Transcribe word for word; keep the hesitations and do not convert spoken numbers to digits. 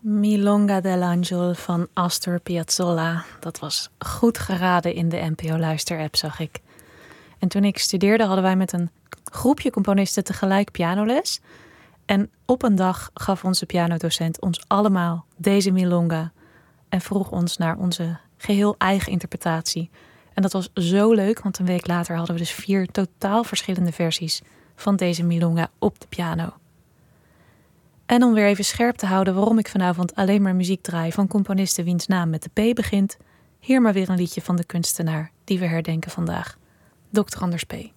Milonga dell'Angel van Astor Piazzolla. Dat was goed geraden in de N P O Luister-app, zag ik. En toen ik studeerde hadden wij met een groepje componisten tegelijk pianoles. En op een dag gaf onze pianodocent ons allemaal deze milonga. En vroeg ons naar onze geheel eigen interpretatie. En dat was zo leuk, want een week later hadden we dus vier totaal verschillende versies van deze milonga op de piano. En om weer even scherp te houden waarom ik vanavond alleen maar muziek draai van componisten wiens naam met de P begint, hier maar weer een liedje van de kunstenaar die we herdenken vandaag, dokter Anders P.